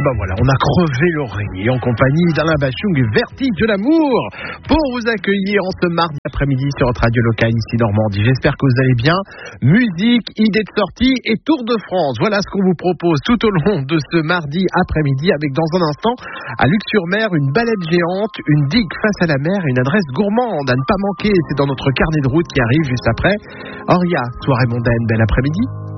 ben voilà, on a crevé l'oreiller en compagnie d'Alain Bachung, Vertige de l'amour, pour vous accueillir en ce mardi après-midi sur notre radio locale ici Normandie. J'espère que vous allez bien. Musique, idées de sortie et Tour de France. Voilà ce qu'on vous propose tout au long de ce mardi après-midi, avec dans un instant, à Luc-sur-Mer, une balade géante, une digue face à la mer et une adresse gourmande à ne pas manquer. C'est dans notre carnet de route qui arrive juste après. Auria, soirée mondaine, bel après-midi.